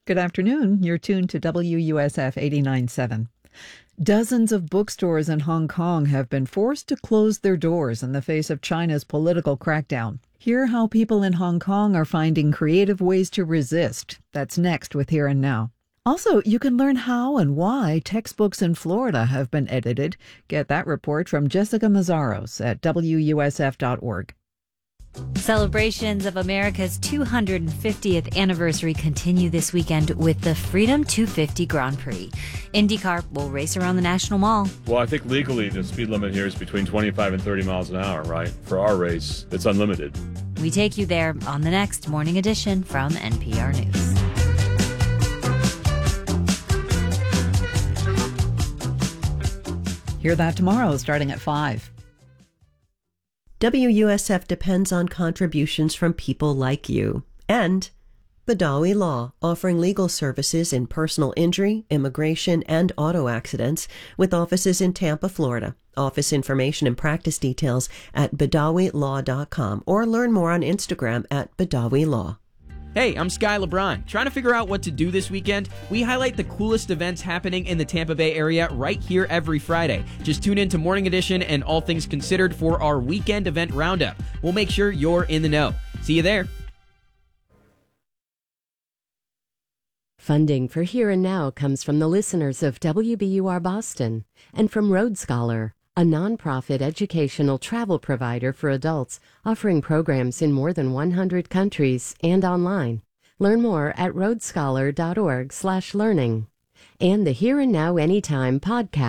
Good afternoon. You're tuned to WUSF 89.7. Dozens of bookstores in Hong Kong have been forced to close their doors in the face of China's political crackdown. Hear how people in Hong Kong are finding creative ways to resist. That's next with Here and Now. Also, you can learn how and why textbooks in Florida have been edited. Get that report from Jessica Mazzaros at WUSF.org. Celebrations of America's 250th anniversary continue this weekend with the Freedom 250 Grand Prix. IndyCar will race around the National Mall. Well, I think legally the speed limit here is between 25 and 30 miles an hour, right? For our race, it's unlimited. We take you there on the next Morning Edition from NPR News. Hear that tomorrow starting at 5. WUSF depends on contributions from people like you. And Badawi Law, offering legal services in personal injury, immigration, and auto accidents, with offices in Tampa, Florida. Office information and practice details at BadawiLaw.com or learn more on Instagram at Badawi Law. Hey, I'm Sky LeBron. Trying to figure out what to do this weekend? We highlight the coolest events happening in the Tampa Bay area right here every Friday. Just tune in to Morning Edition and All Things Considered for our weekend event roundup. We'll make sure you're in the know. See you there. Funding for Here and Now comes from the listeners of WBUR Boston and from Road Scholar, a nonprofit educational travel provider for adults offering programs in more than 100 countries and online. Learn more at roadscholar.org/learning. And the Here and Now Anytime podcast.